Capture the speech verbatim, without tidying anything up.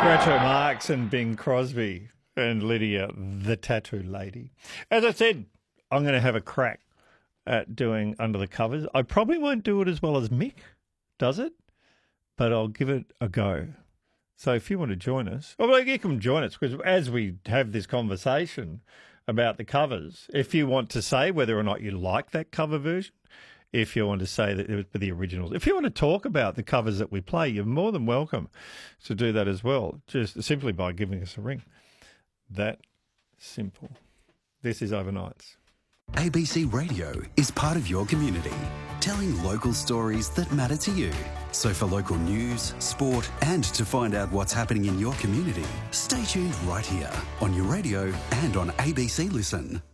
Groucho Marx and Bing Crosby and Lydia, the tattoo lady. As I said, I'm going to have a crack at doing Under the Covers. I probably won't do it as well as Mick does it, but I'll give it a go. So if you want to join us, well, you can join us because as we have this conversation about the covers, if you want to say whether or not you like that cover version, if you want to say that it was the originals, if you want to talk about the covers that we play, you're more than welcome to do that as well, just simply by giving us a ring. That simple. This is Overnights. A B C Radio is part of your community, telling local stories that matter to you. So for local news, sport, and to find out what's happening in your community, stay tuned right here on your radio and on A B C Listen.